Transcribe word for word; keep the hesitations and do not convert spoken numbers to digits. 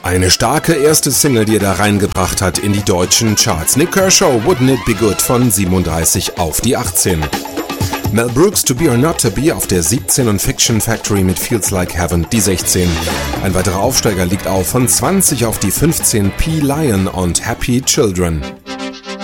Eine starke erste Single, die er da reingebracht hat in die deutschen Charts. Nik Kershaw, Wouldn't It Be Good von siebenunddreißig auf die achtzehn. Mel Brooks, To Be or Not To Be auf der siebzehn und Fiction Factory mit Feels Like Heaven die sechzehn. Ein weiterer Aufsteiger liegt auf von zwanzig auf die fünfzehn, P. Lion und Happy Children.